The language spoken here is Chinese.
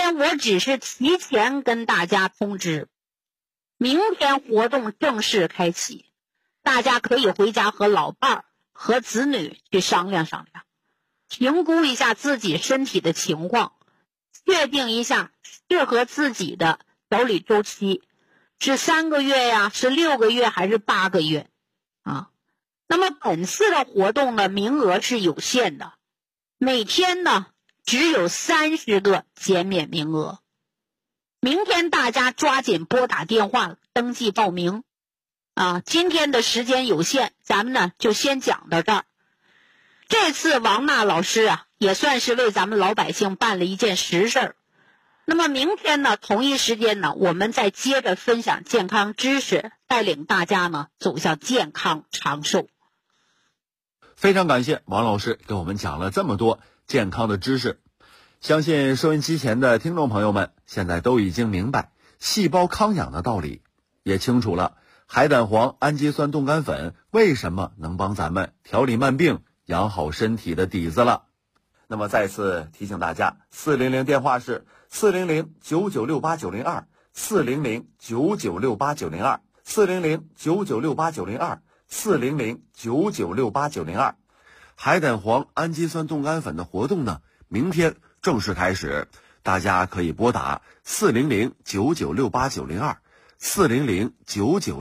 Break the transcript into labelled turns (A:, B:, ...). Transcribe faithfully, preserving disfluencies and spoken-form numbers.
A: 天我只是提前跟大家通知，明天活动正式开启，大家可以回家和老伴儿和子女去商量商量，评估一下自己身体的情况，确定一下适合自己的调理周期，是三个月呀，是六个月还是八个月啊？那么本次的活动呢，名额是有限的，每天呢只有三十个减免名额。明天大家抓紧拨打电话登记报名啊！今天的时间有限，咱们呢就先讲到这儿。这次王娜老师啊，也算是为咱们老百姓办了一件实事儿。那么明天呢，同一时间呢，我们再接着分享健康知识，带领大家呢走向健康长寿。
B: 非常感谢王老师给我们讲了这么多健康的知识，相信收音机前的听众朋友们现在都已经明白细胞康养的道理，也清楚了海胆黄氨基酸冻干粉为什么能帮咱们调理慢病、养好身体的底子了。那么再次提醒大家，四零零电话是四零零九九六八九零二，四零零九九六八九零二，四零零九九六八九零二，四零零九九六八九零二。海胆黄氨基酸冻干粉的活动呢，明天正式开始，大家可以拨打四零零九九六八九零二，四零零九九